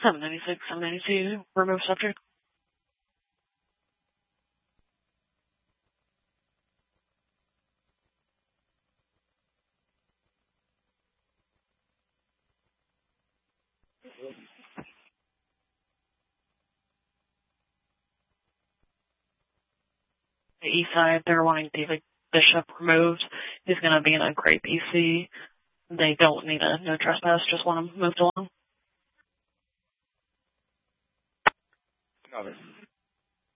796, 792, remove subject. The east side, they're wanting David Bishop removed. He's going to be in a gray PC. They don't need a no trespass, just want him moved along. Got it.